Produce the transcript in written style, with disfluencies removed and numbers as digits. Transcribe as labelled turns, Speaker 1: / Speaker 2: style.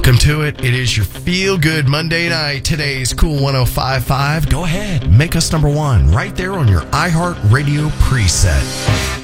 Speaker 1: Welcome to it. It is your Feel Good Monday night. Today's Cool 105.5. Go ahead, make us number one right there on your iHeartRadio preset.